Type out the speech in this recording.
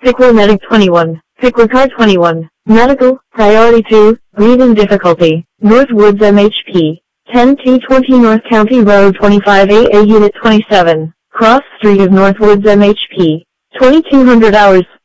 Pickler Medic 21. Pickler Car 21. Medical, Priority 2, Breathing Difficulty, Northwoods MHP. 10T20 North County Road 25AA Unit 27. Cross Street of Northwoods MHP. 2200 hours.